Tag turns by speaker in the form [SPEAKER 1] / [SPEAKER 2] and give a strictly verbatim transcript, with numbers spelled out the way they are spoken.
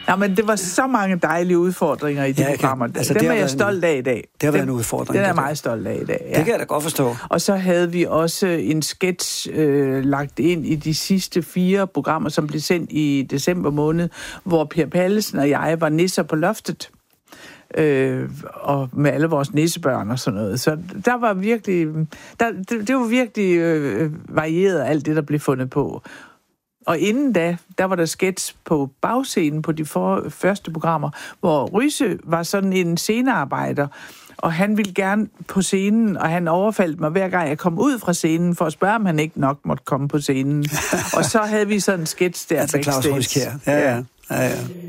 [SPEAKER 1] Ja, men det var så mange dejlige udfordringer i de
[SPEAKER 2] ja,
[SPEAKER 1] programmer.
[SPEAKER 2] Altså,
[SPEAKER 1] Dem er jeg
[SPEAKER 2] en,
[SPEAKER 1] stolt af i dag.
[SPEAKER 2] Det har været
[SPEAKER 1] den,
[SPEAKER 2] en udfordring.
[SPEAKER 1] Den er jeg meget stolt af i dag. Ja.
[SPEAKER 2] Det kan jeg da godt forstå.
[SPEAKER 1] Og så havde vi også en sketch øh, lagt ind i de sidste fire programmer, som blev sendt i december måned, hvor Per Pallesen og jeg var nisser på loftet. Øh, og med alle vores nissebørn og sådan noget. Så der var virkelig... Der, det, det var virkelig øh, varieret, alt det, der blev fundet på. Og inden da, der var der sketch på bagscenen på de for, første programmer, hvor Ryse var sådan en scenearbejder, og han ville gerne på scenen, og han overfaldt mig hver gang jeg kom ud fra scenen, for at spørge, om han ikke nok måtte komme på scenen. Og så havde vi sådan en sketch der
[SPEAKER 2] altså
[SPEAKER 1] backstage.
[SPEAKER 2] Claus Ryskjær. Ja, ja. ja, ja.